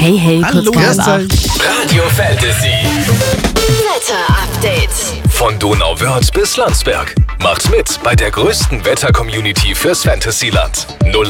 Hey, Hallo. kurz vor halb 8. Radio Fantasy. Wetter Update. Von Donauwörth bis Landsberg. Macht mit bei der größten Wetter-Community fürs Fantasyland.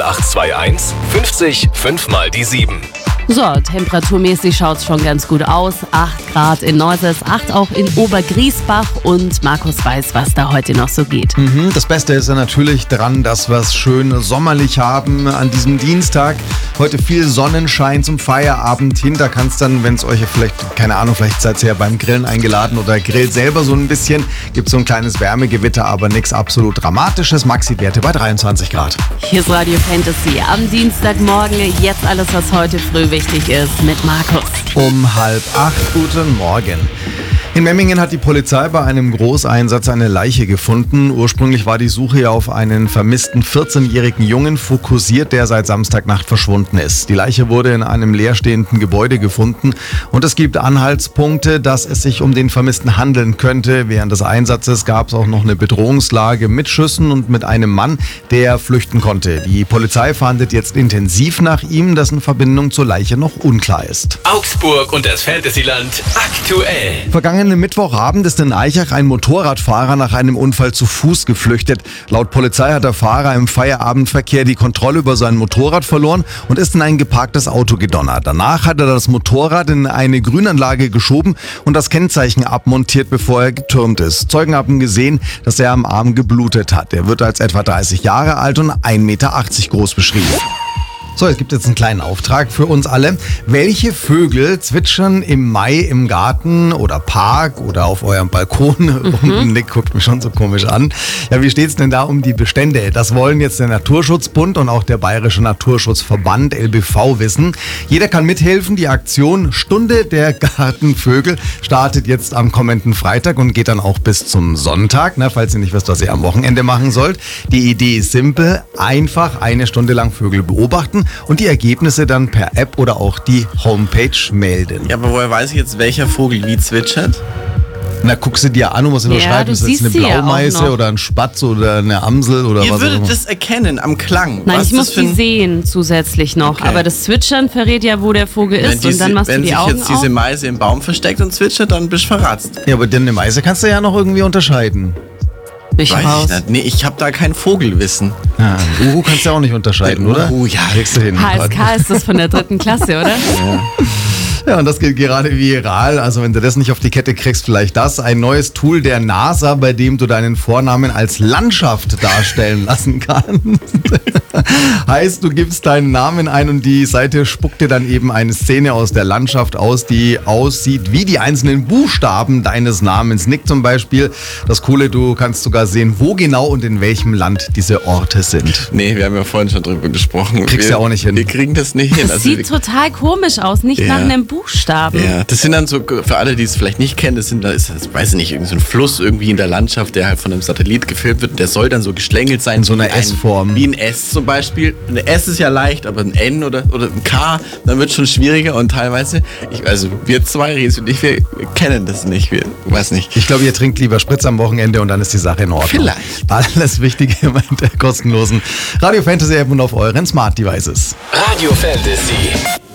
0821 50 5 mal die 7. So, temperaturmäßig schaut's schon ganz gut aus. 8 Grad in Neuses, 8 auch in Obergriesbach und Markus weiß, was da heute noch so geht. Das Beste ist ja natürlich dran, dass wir es schön sommerlich haben an diesem Dienstag. Heute viel Sonnenschein zum Feierabend hin. Da kann es dann, wenn es euch vielleicht, keine Ahnung, vielleicht seid ihr ja beim Grillen eingeladen oder grillt selber so ein bisschen. Gibt so ein kleines Wärmegewitter, aber nichts absolut Dramatisches. Maxi-Werte bei 23 Grad. Hier ist Radio Fantasy am Dienstagmorgen. Jetzt alles, was heute früh wichtig ist mit Markus. Um 7:30. Guten Morgen. In Memmingen hat die Polizei bei einem Großeinsatz eine Leiche gefunden. Ursprünglich war die Suche ja auf einen vermissten 14-jährigen Jungen fokussiert, der seit Samstagnacht verschwunden ist. Die Leiche wurde in einem leerstehenden Gebäude gefunden und es gibt Anhaltspunkte, dass es sich um den Vermissten handeln könnte. Während des Einsatzes gab es auch noch eine Bedrohungslage mit Schüssen und mit einem Mann, der flüchten konnte. Die Polizei fahndet jetzt intensiv nach ihm, dessen Verbindung zur Leiche noch unklar ist. Augsburg und das Fantasyland aktuell. Vergangenen Mittwochabend ist in Aichach ein Motorradfahrer nach einem Unfall zu Fuß geflüchtet. Laut Polizei hat der Fahrer im Feierabendverkehr die Kontrolle über sein Motorrad verloren und ist in ein geparktes Auto gedonnert. Danach hat er das Motorrad in eine Grünanlage geschoben und das Kennzeichen abmontiert, bevor er getürmt ist. Zeugen haben gesehen, dass er am Arm geblutet hat. Er wird als etwa 30 Jahre alt und 1,80 Meter groß beschrieben. So, es gibt jetzt einen kleinen Auftrag für uns alle. Welche Vögel zwitschern im Mai im Garten oder Park oder auf eurem Balkon? Nick guckt mich schon so komisch an. Ja, wie steht's denn da um die Bestände? Das wollen jetzt der Naturschutzbund und auch der Bayerische Naturschutzverband LBV wissen. Jeder kann mithelfen. Die Aktion Stunde der Gartenvögel startet jetzt am kommenden Freitag und geht dann auch bis zum Sonntag, falls ihr nicht wisst, was ihr am Wochenende machen sollt. Die Idee ist simpel. Einfach eine Stunde lang Vögel beobachten und die Ergebnisse dann per App oder auch die Homepage melden. Ja, aber woher weiß ich jetzt, welcher Vogel wie zwitschert? Na, guckst du dir an und musst unterscheiden, ist das jetzt eine Blaumeise oder ein Spatz oder eine Amsel oder was auch Ihr immer. würdet das erkennen am Klang. Nein, was ich muss die sehen zusätzlich noch. Okay. Aber das Zwitschern verrät ja, wo der Vogel ist. Und dann machst du die Augen Wenn sich jetzt diese Meise im Baum versteckt und zwitschert, dann bist du verratzt. Ja, aber eine Meise kannst du ja noch irgendwie unterscheiden. Bin ich raus. Nicht. Nee, ich habe da kein Vogelwissen. Ja, Uhu kannst du ja auch nicht unterscheiden, oder? Ja. Kriegst du hin. HSK ist das von der 3. Klasse, oder? Ja, und das geht gerade viral. Also wenn du das nicht auf die Kette kriegst, vielleicht das. Ein neues Tool der NASA, bei dem du deinen Vornamen als Landschaft darstellen lassen kannst. Heißt, du gibst deinen Namen ein und die Seite spuckt dir dann eben eine Szene aus der Landschaft aus, die aussieht wie die einzelnen Buchstaben deines Namens. Nick zum Beispiel. Das Coole, du kannst sogar sehen, wo genau und in welchem Land diese Orte sind. Nee, wir haben ja vorhin schon drüber gesprochen. Kriegst du ja auch nicht hin. Wir kriegen das nicht hin. Das sieht total komisch aus, nicht nach einem Buchstaben. Ja, das sind dann so, für alle, die es vielleicht nicht kennen, das ist, weiß ich nicht, irgend so ein Fluss irgendwie in der Landschaft, der halt von einem Satellit gefilmt wird. Der soll dann so geschlängelt sein. In so einer S-Form. Wie ein S zum Beispiel. Ein S ist ja leicht, aber ein N oder ein K, dann wird es schon schwieriger und teilweise, wir zwei, Ries und ich, wir kennen das nicht. Wir weiß nicht. Ich glaube, ihr trinkt lieber Spritz am Wochenende und dann ist die Sache in Ordnung. Vielleicht. Alles Wichtige in der kostenlosen Radio Fantasy App und auf euren Smart Devices. Radio Fantasy.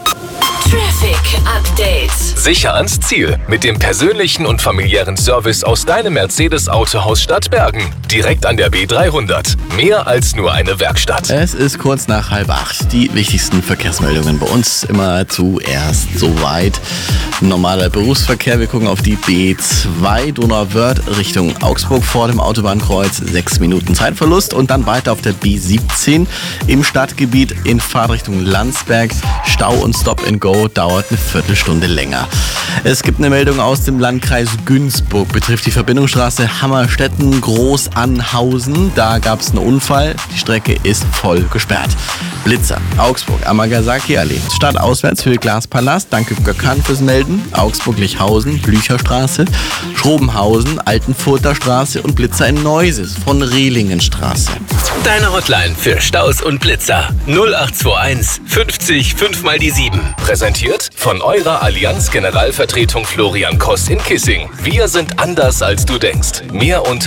Traffic Update. Sicher ans Ziel mit dem persönlichen und familiären Service aus deinem Mercedes-Autohaus Stadtbergen. Direkt an der B300. Mehr als nur eine Werkstatt. Es ist kurz nach 7:30. Die wichtigsten Verkehrsmeldungen bei uns immer zuerst soweit. Normaler Berufsverkehr. Wir gucken auf die B2 Donauwörth Richtung Augsburg vor dem Autobahnkreuz. 6 Minuten Zeitverlust und dann weiter auf der B17 im Stadtgebiet in Fahrtrichtung Landsberg. Stau und Stop and Go dauert eine Viertelstunde länger. Es gibt eine Meldung aus dem Landkreis Günzburg, betrifft die Verbindungsstraße Hammerstetten-Großanhausen. Da gab es einen Unfall, die Strecke ist voll gesperrt. Blitzer, Augsburg, Amagasaki-Allee, stadtauswärts für Glaspalast, danke Gökhan fürs Melden, Augsburg-Lichhausen, Blücherstraße, Schrobenhausen, Altenfurter Straße und Blitzer in Neuses von Rehlingenstraße. Deine Hotline für Staus und Blitzer 0821 50 5 mal die 7. Präsentiert von eurer Allianz Generalvertretung Florian Koss in Kissing. Wir sind anders als du denkst. Mehr unter